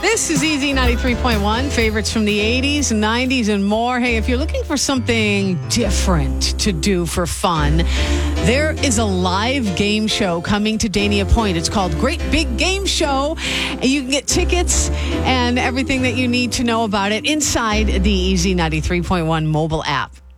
This is Easy 93.1, favorites from the 80s, 90s, and more. Hey, if you're looking for something different to do for fun, there is a live game show coming to Dania Point. It's called Great Big Game Show. And you can get tickets and everything that you need to know about it inside the Easy 93.1 mobile app.